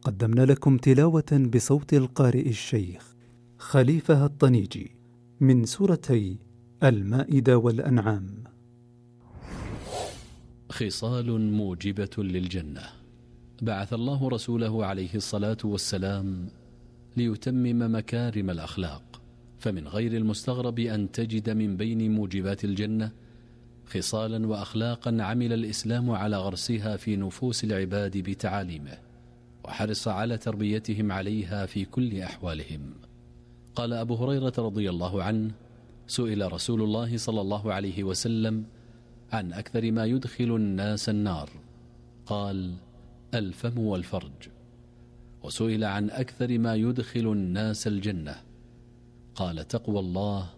قدمنا لكم تلاوة بصوت القارئ الشيخ خليفة الطنيجي من سورتي المائدة والأنعام. خصال موجبة للجنة. بعث الله رسوله عليه الصلاة والسلام ليتمم مكارم الأخلاق، فمن غير المستغرب أن تجد من بين موجبات الجنة خصالا وأخلاقا عمل الإسلام على غرسها في نفوس العباد بتعاليمه، وحرص على تربيتهم عليها في كل أحوالهم. قال أبو هريرة رضي الله عنه: سئل رسول الله صلى الله عليه وسلم عن أكثر ما يدخل الناس النار، قال: الفم والفرج. وسئل عن أكثر ما يدخل الناس الجنة، قال: تقوى الله